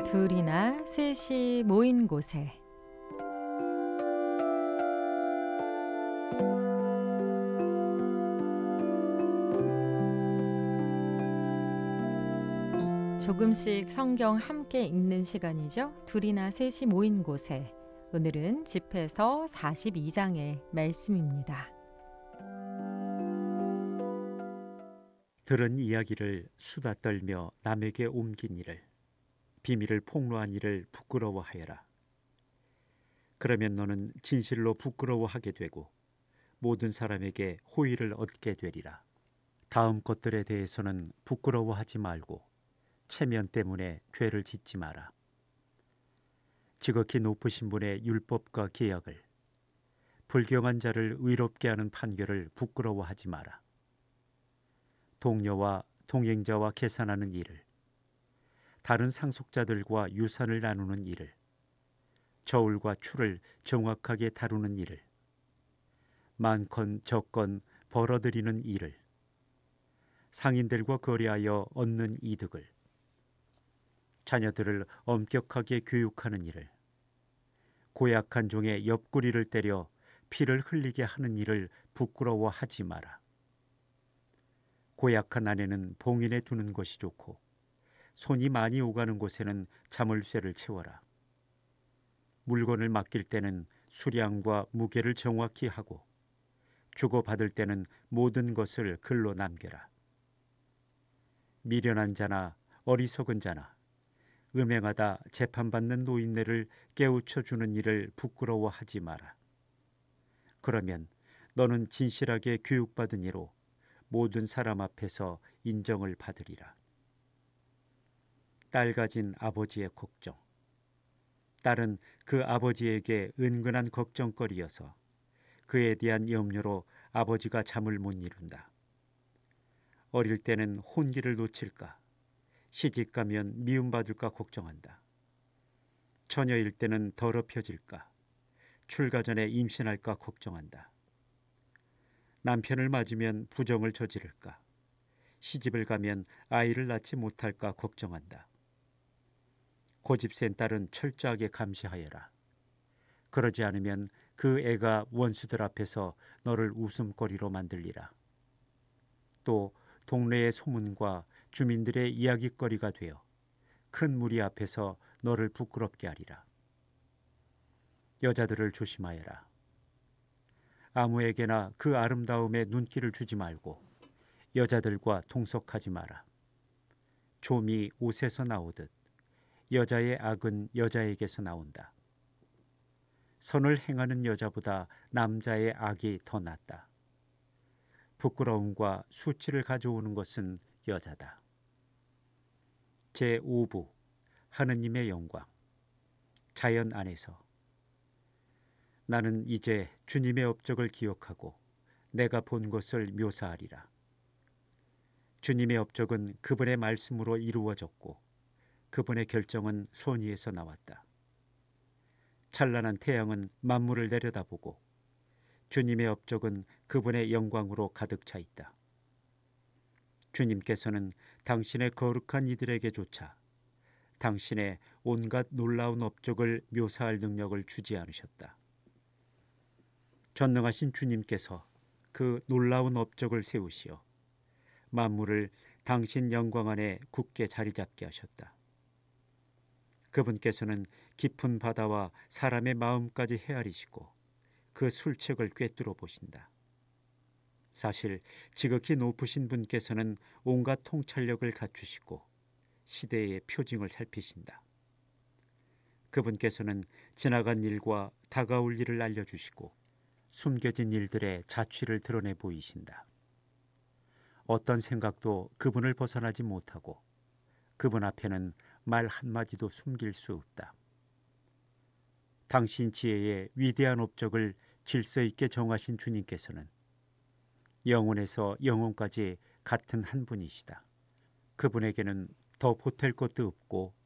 둘이나 셋이 모인 곳에 조금씩 성경 함께 읽는 시간이죠. 둘이나 셋이 모인 곳에 오늘은 집해서 42장의 말씀입니다. 들은 이야기를 수다 떨며 남에게 옮긴 일을, 비밀을 폭로한 일을 부끄러워하여라. 그러면 너는 진실로 부끄러워하게 되고 모든 사람에게 호의를 얻게 되리라. 다음 것들에 대해서는 부끄러워하지 말고 체면 때문에 죄를 짓지 마라. 지극히 높으신 분의 율법과 계약을, 불경한 자를 의롭게 하는 판결을 부끄러워하지 마라. 동료와 동행자와 계산하는 일을, 다른 상속자들과 유산을 나누는 일을, 저울과 추를 정확하게 다루는 일을, 많건 적건 벌어들이는 일을, 상인들과 거래하여 얻는 이득을, 자녀들을 엄격하게 교육하는 일을, 고약한 종의 옆구리를 때려 피를 흘리게 하는 일을 부끄러워하지 마라. 고약한 아내는 봉인해 두는 것이 좋고 손이 많이 오가는 곳에는 자물쇠를 채워라. 물건을 맡길 때는 수량과 무게를 정확히 하고 주고받을 때는 모든 것을 글로 남겨라. 미련한 자나 어리석은 자나 음행하다 재판받는 노인네를 깨우쳐 주는 일을 부끄러워하지 마라. 그러면 너는 진실하게 교육받은 이로 모든 사람 앞에서 인정을 받으리라. 딸 가진 아버지의 걱정. 딸은 그 아버지에게 은근한 걱정거리여서 그에 대한 염려로 아버지가 잠을 못 이룬다. 어릴 때는 혼기를 놓칠까, 시집가면 미움받을까 걱정한다. 처녀일 때는 더럽혀질까, 출가 전에 임신할까 걱정한다. 남편을 맞으면 부정을 저지를까, 시집을 가면 아이를 낳지 못할까 걱정한다. 고집센 딸은 철저하게 감시하여라. 그러지 않으면 그 애가 원수들 앞에서 너를 웃음거리로 만들리라. 또 동네의 소문과 주민들의 이야깃거리가 되어 큰 무리 앞에서 너를 부끄럽게 하리라. 여자들을 조심하여라. 아무에게나 그 아름다움에 눈길을 주지 말고 여자들과 동석하지 마라. 좀이 옷에서 나오듯 여자의 악은 여자에게서 나온다. 선을 행하는 여자보다 남자의 악이 더 낫다. 부끄러움과 수치를 가져오는 것은 여자다. 제5부 하느님의 영광. 자연 안에서. 나는 이제 주님의 업적을 기억하고 내가 본 것을 묘사하리라. 주님의 업적은 그분의 말씀으로 이루어졌고 그분의 결정은 선의에서 나왔다. 찬란한 태양은 만물을 내려다보고 주님의 업적은 그분의 영광으로 가득 차 있다. 주님께서는 당신의 거룩한 이들에게조차 당신의 온갖 놀라운 업적을 묘사할 능력을 주지 않으셨다. 전능하신 주님께서 그 놀라운 업적을 세우시어 만물을 당신 영광 안에 굳게 자리 잡게 하셨다. 그분께서는 깊은 바다와 사람의 마음까지 헤아리시고 그 술책을 꿰뚫어 보신다. 사실 지극히 높으신 분께서는 온갖 통찰력을 갖추시고 시대의 표징을 살피신다. 그분께서는 지나간 일과 다가올 일을 알려주시고 숨겨진 일들의 자취를 드러내 보이신다. 어떤 생각도 그분을 벗어나지 못하고 그분 앞에는 말 한마디도 숨길 수 없다. 당신 지혜의 위대한 업적을 질서 있게 정하신 주님께서는 영원에서 영원까지 같은 한 분이시다. 그분에게는 더 보탤 것도 없고